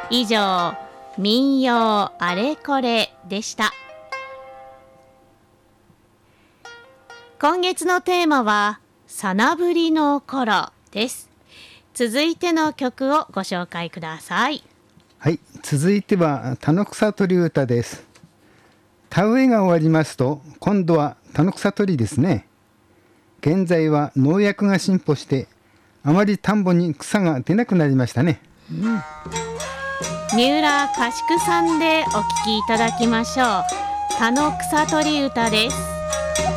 以上、民謡あれこれでした。今月のテーマはさなぶりの頃です。続いての曲をご紹介ください。 はい、続いては田の草取り歌です。田植えが終わりますと今度は田の草取りですね。現在は農薬が進歩してあまり田んぼに草が出なくなりましたね。 三浦かしくさんでお聴きいただきましょう。田の草取り歌です。